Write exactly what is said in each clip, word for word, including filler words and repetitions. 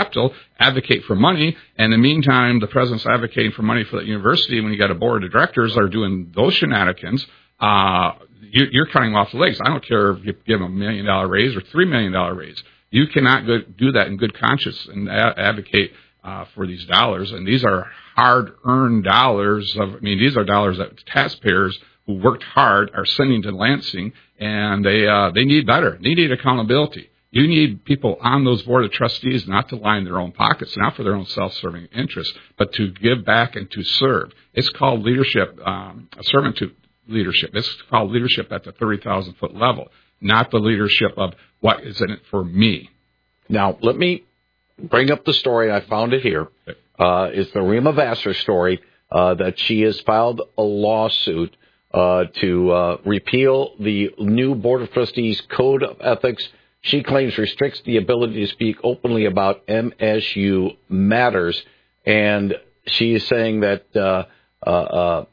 capital, advocate for money. And in the meantime, the president's advocating for money for that university. When you got a board of directors that are doing those shenanigans, uh, you, you're cutting them off the legs. I don't care if you give them a million dollar raise or three million dollar raise. You cannot go, do that in good conscience and a- advocate uh, for these dollars. And these are hard-earned dollars. Of, I mean, these are dollars that taxpayers who worked hard are sending to Lansing, and they uh, they need better. They need accountability. You need people on those board of trustees not to line their own pockets, not for their own self-serving interests, but to give back and to serve. It's called leadership, um, a servant to leadership. It's called leadership at the thirty thousand foot level, not the leadership of what is in it for me. Now, let me bring up the story. I found it here. Uh, it's the Rima Vassar story uh, that she has filed a lawsuit Uh, to uh, repeal the new Board of Trustees Code of Ethics. She claims restricts the ability to speak openly about M S U matters, and she is saying that uh, uh, uh,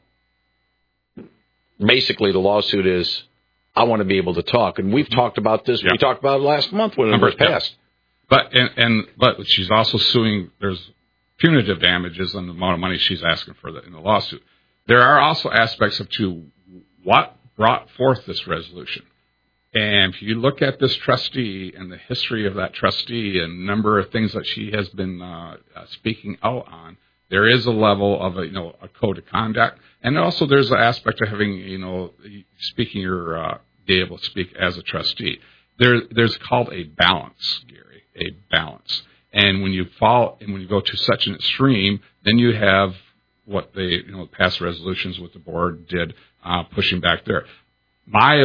basically the lawsuit is, I want to be able to talk. And we've talked about this. Yeah. We talked about it last month when it was passed. But and, and but she's also suing. There's punitive damages on the amount of money she's asking for the, in the lawsuit. There are also aspects of to what brought forth this resolution. And if you look at this trustee and the history of that trustee and the number of things that she has been uh, uh, speaking out on, there is a level of a, you know, a code of conduct. And also there's an aspect of having, you know, speaking your, uh, be able to speak as a trustee. There, there's called a balance, Gary, a balance. And when you fall, and when you go to such an extreme, then you have what they, you know, past resolutions with the board did, uh, pushing back there. My,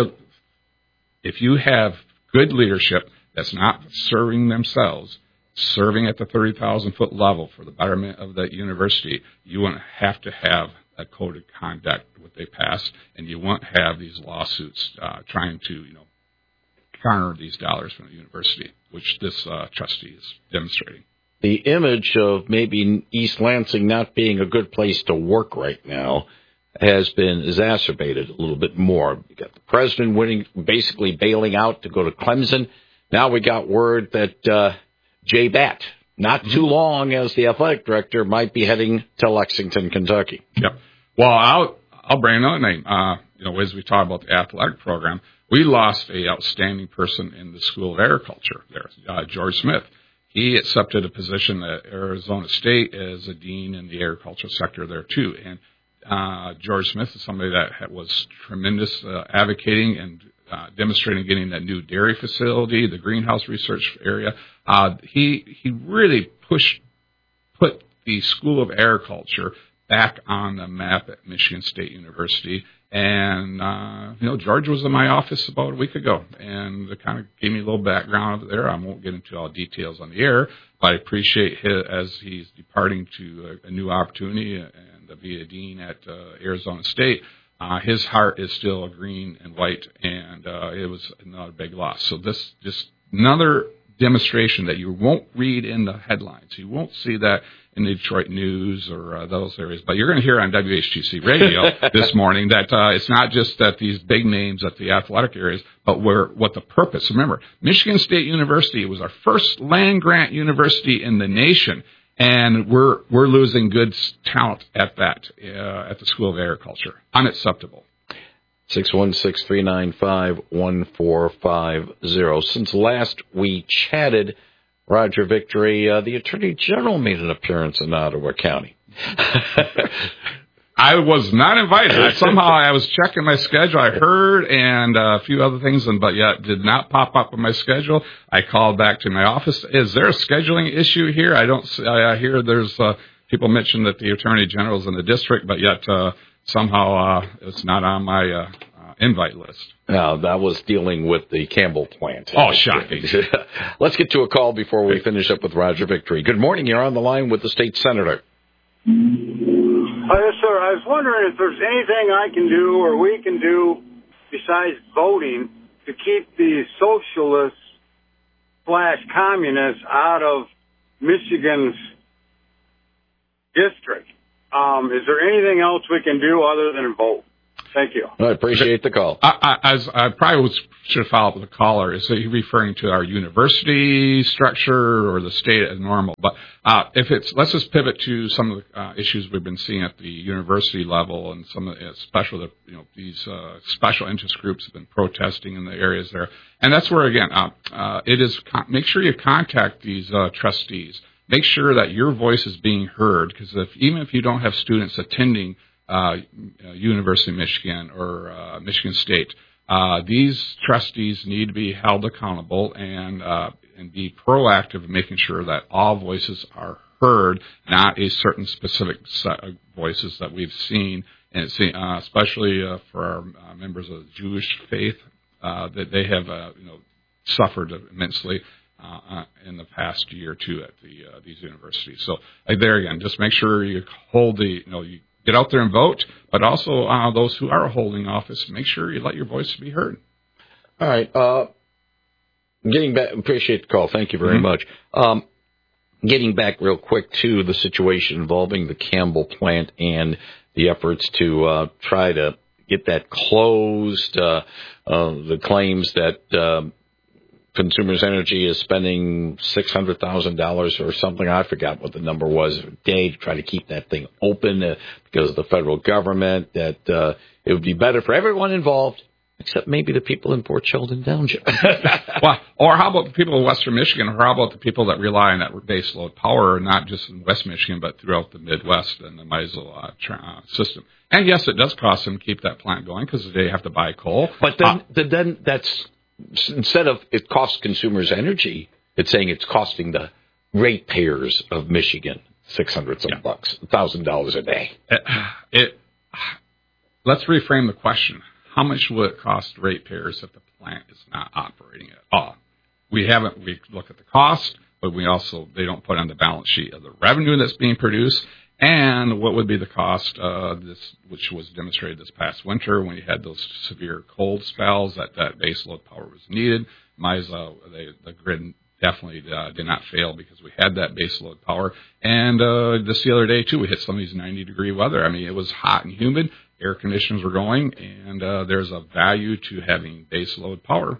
if you have good leadership that's not serving themselves, serving at the thirty thousand foot level for the betterment of the university, you won't have to have a code of conduct what they pass, and you won't have these lawsuits uh, trying to, you know, garner these dollars from the university, which this uh, trustee is demonstrating. The image of maybe East Lansing not being a good place to work right now has been exacerbated a little bit more. We got the president winning, basically bailing out to go to Clemson. Now we got word that uh, Jay Batt, not mm-hmm. too long as the athletic director, might be heading to Lexington, Kentucky. Yep. Well, I'll I'll bring another name. Uh, you know, as we talk about the athletic program, we lost a outstanding person in the School of Agriculture there, uh, George Smith. He accepted a position at Arizona State as a dean in the agricultural sector there, too. And uh, George Smith is somebody that was tremendous uh, advocating and uh, demonstrating getting that new dairy facility, the greenhouse research area. Uh, he he really pushed, put the School of Agriculture back on the map at Michigan State University. And, uh, you know, George was in my office about a week ago, and it kind of gave me a little background over there. I won't get into all details on the air, but I appreciate his, as he's departing to a, a new opportunity and to be a dean at uh, Arizona State. Uh, his heart is still green and white, and uh, it was not a big loss. So this just another demonstration that you won't read in the headlines. You won't see that in the Detroit News or uh, those areas. But you're going to hear on W H T C Radio this morning that uh, it's not just that these big names at the athletic areas, but where what the purpose. Remember, Michigan State University was our first land-grant university in the nation, and we're we're losing good talent at that, uh, at the School of Agriculture. Unacceptable. six one six, three nine five, one four five zero. Since last we chatted, Roger Victory, uh, the Attorney General made an appearance in Ottawa County. I was not invited. I, somehow I was checking my schedule. I heard and uh, a few other things, and but yet did not pop up on my schedule. I called back to my office. Is there a scheduling issue here? I don't. I hear there's uh, people mention that the Attorney General is in the district, but yet uh, somehow uh, it's not on my uh, uh, invite list. Now, that was dealing with the Campbell plant. Oh, shocking. Let's get to a call before we finish up with Roger Victory. Good morning. You're on the line with the state senator. Uh, yes, sir. I was wondering if there's anything I can do or we can do besides voting to keep the socialists slash communists out of Michigan's district. Um, is there anything else we can do other than vote? Thank you. I appreciate the call. I, I, as I probably was, should have followed up with the caller. Is he referring to our university structure or the state as normal? But uh, if it's, let's just pivot to some of the uh, issues we've been seeing at the university level, and some of the, especially the, you know, these uh, special interest groups have been protesting in the areas there, and that's where again, uh, uh, it is. Con- make sure you contact these uh, trustees. Make sure that your voice is being heard, because if even if you don't have students attending Uh, University of Michigan or uh, Michigan State, uh, these trustees need to be held accountable and uh, and be proactive in making sure that all voices are heard, not a certain specific set of voices that we've seen, and see, uh, especially uh, for our uh, members of the Jewish faith, uh, that they have uh, you know suffered immensely uh, in the past year or two at the uh, these universities. So uh, there again, just make sure you hold the you know you. Get out there and vote, but also uh, those who are holding office, make sure you let your voice be heard. All right. Uh, getting back, appreciate the call. Thank you very mm-hmm. much. Um, getting back real quick to the situation involving the Campbell plant and the efforts to uh, try to get that closed, uh, uh, the claims that uh, Consumers Energy is spending six hundred thousand dollars or something. I forgot what the number was a day to try to keep that thing open uh, because of the federal government, that uh, it would be better for everyone involved, except maybe the people in Port Sheldon Township. Well, or how about the people of Western Michigan, or how about the people that rely on that base load power, not just in West Michigan, but throughout the Midwest and the M I S O uh, tra- uh, system. And yes, it does cost them to keep that plant going because they have to buy coal. But then, uh, then that's... Instead of it costs consumers energy, it's saying it's costing the ratepayers of Michigan six hundred some yeah. bucks, a thousand dollars a day. It, it. Let's reframe the question: how much will it cost ratepayers if the plant is not operating at all? We haven't. We look at the cost, but we also they don't put on the balance sheet of the revenue that's being produced. And what would be the cost, uh, this, which was demonstrated this past winter when you had those severe cold spells that that base load power was needed. M I S O, they, the grid definitely uh, did not fail because we had that base load power. And uh, just the other day, too, we hit some of these ninety-degree weather. I mean, it was hot and humid. Air conditioners were going, and uh, there's a value to having base load power.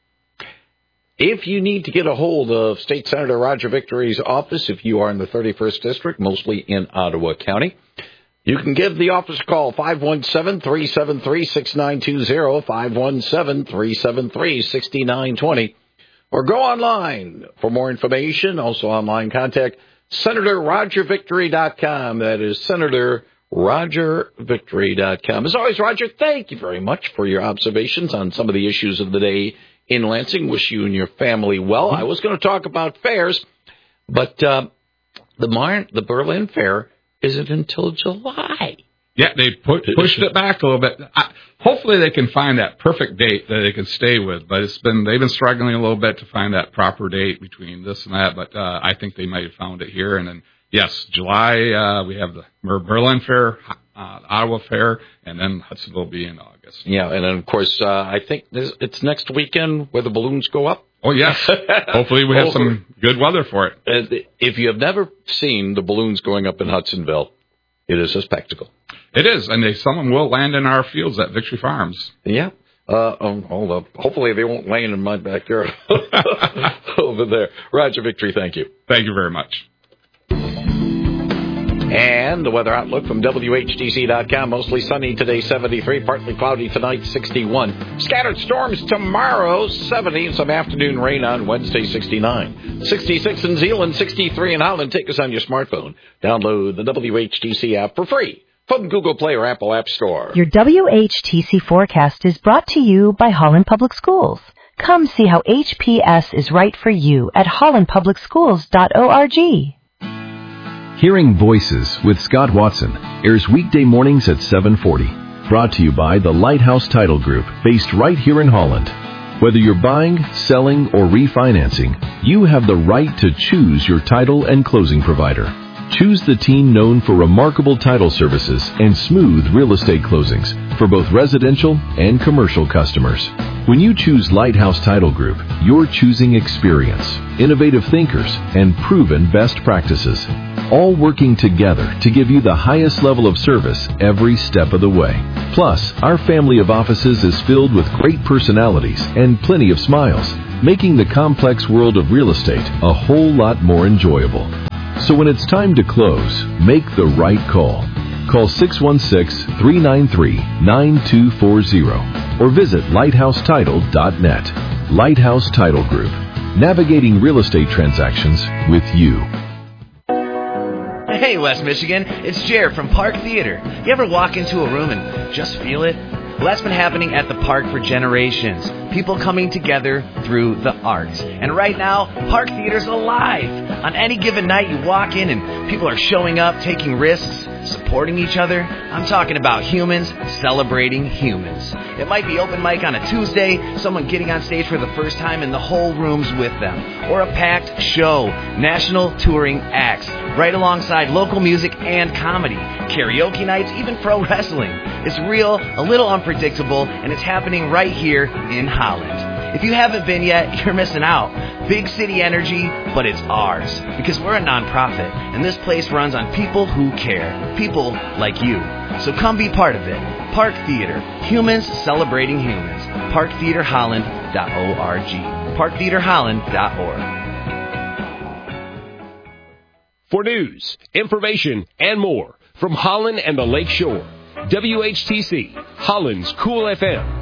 If you need to get a hold of State Senator Roger Victory's office, if you are in the thirty-first District, mostly in Ottawa County, you can give the office a call, five one seven, three seven three, six nine two zero, five one seven, three seven three, six nine two zero, or go online for more information. Also online, contact Senator Roger Victory dot com. That is Senator Roger Victory dot com. As always, Roger, thank you very much for your observations on some of the issues of the day in Lansing. Wish you and your family well. I was going to talk about fairs, but uh, the Mar- the Berlin Fair isn't until July. Yeah, they put, pushed it back a little bit. I, hopefully, they can find that perfect date that they can stay with. But it's been they've been struggling a little bit to find that proper date between this and that. But uh, I think they might have found it here. And then yes, July uh, we have the Berlin Fair, uh, Ottawa Fair, and then Hudsonville will be in August. Yeah, and then, of course, uh, I think this, it's next weekend where the balloons go up. Oh, yes. Hopefully we have some good weather for it. Uh, if you have never seen the balloons going up in Hudsonville, it is a spectacle. It is, and they, some of them will land in our fields at Victory Farms. Yeah. Uh, um, hold up. Hopefully they won't land in my backyard over there. Roger Victory, thank you. Thank you very much. And the weather outlook from W H D C dot com. Mostly sunny today, seventy-three. Partly cloudy tonight, sixty-one. Scattered storms tomorrow, seventy. And some afternoon rain on Wednesday, sixty-nine. sixty-six in Zeeland, sixty-three in Holland. Take us on your smartphone. Download the W H D C app for free from Google Play or Apple App Store. Your W H T C forecast is brought to you by Holland Public Schools. Come see how H P S is right for you at holland public schools dot org. Hearing Voices with Scott Watson airs weekday mornings at seven forty. Brought to you by the Lighthouse Title Group, based right here in Holland. Whether you're buying, selling, or refinancing, you have the right to choose your title and closing provider. Choose the team known for remarkable title services and smooth real estate closings for both residential and commercial customers. When you choose Lighthouse Title Group, you're choosing experience, innovative thinkers, and proven best practices. all working together to give you the highest level of service every step of the way. Plus, our family of offices is filled with great personalities and plenty of smiles, making the complex world of real estate a whole lot more enjoyable. So when it's time to close, make the right call. Call six one six, three nine three, nine two four zero or visit lighthouse title dot net. Lighthouse Title Group, navigating real estate transactions with you. Hey, West Michigan, it's Jared from Park Theater. You ever walk into a room and just feel it? Well, that's been happening at the park for generations. People coming together through the arts. And right now, Park Theater's alive. On any given night, you walk in and people are showing up, taking risks, supporting each other. I'm talking about humans celebrating humans. It might be open mic on a Tuesday, someone getting on stage for the first time and the whole room's with them. Or a packed show, national touring acts, right alongside local music and comedy. Karaoke nights, even pro wrestling. It's real, a little unpredictable, and it's happening right here in Holland. If you haven't been yet, you're missing out. Big city energy, but it's ours. Because we're a nonprofit, and this place runs on people who care. People like you. So come be part of it. Park Theater. Humans celebrating humans. park theater holland dot org. park theater holland dot org. For news, information, and more from Holland and the Lake Shore, W H T C, Holland's Cool F M.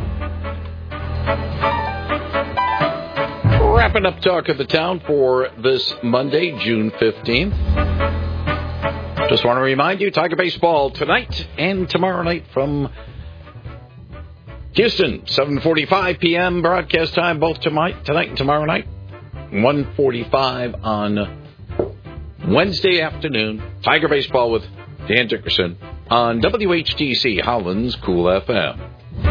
Wrapping up Talk of the Town for this Monday, June fifteenth. Just want to remind you, Tiger Baseball tonight and tomorrow night from Houston, seven forty-five p.m. broadcast time, both tonight, tonight and tomorrow night. one forty-five on Wednesday afternoon. Tiger Baseball with Dan Dickerson on W H T C, Holland's Cool F M.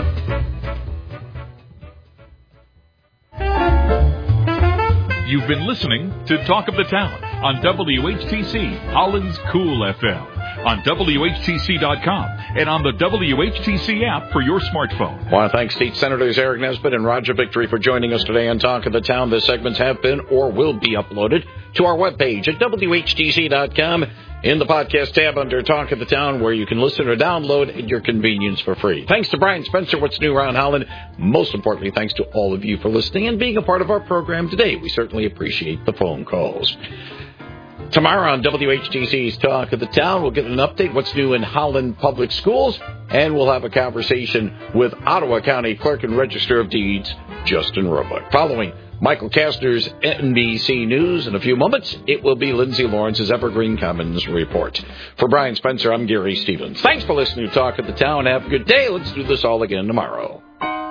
You've been listening to Talk of the Town on W H T C, Holland's Cool F M, on W H T C dot com, and on the W H T C app for your smartphone. I want to thank State Senators Eric Nesbitt and Roger Victory for joining us today on Talk of the Town. The segments have been or will be uploaded to our webpage at W H T C dot com in the podcast tab under Talk of the Town, where you can listen or download at your convenience for free. Thanks to Brian Spencer, What's New Around Holland. Most importantly, thanks to all of you for listening and being a part of our program today. We certainly appreciate the phone calls. Tomorrow on W H T C's Talk of the Town, we'll get an update what's new in Holland Public Schools, and we'll have a conversation with Ottawa County Clerk and Register of Deeds, Justin Roebuck. Following Michael Kastner's N B C News in a few moments, it will be Lindsay Lawrence's Evergreen Commons Report. For Brian Spencer, I'm Gary Stevens. Thanks for listening to Talk of the Town. Have a good day. Let's do this all again tomorrow.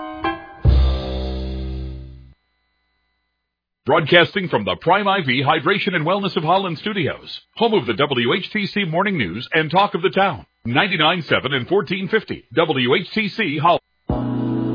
Broadcasting from the Prime I V Hydration and Wellness of Holland studios, home of the W H T C Morning News and Talk of the Town, ninety-nine point seven and fourteen fifty W H T C Holland.